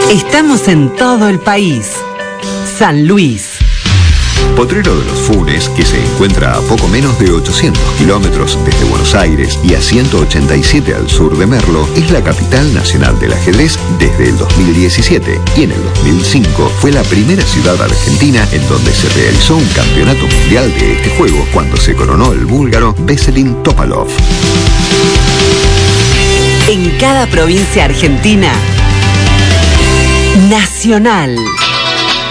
Estamos en todo el país. San Luis. Potrero de los Funes, que se encuentra a poco menos de 800 kilómetros desde Buenos Aires y a 187 al sur de Merlo, es la capital nacional del ajedrez desde el 2017 y en el 2005 fue la primera ciudad argentina en donde se realizó un campeonato mundial de este juego cuando se coronó el búlgaro Veselin Topalov. En cada provincia argentina, Nacional.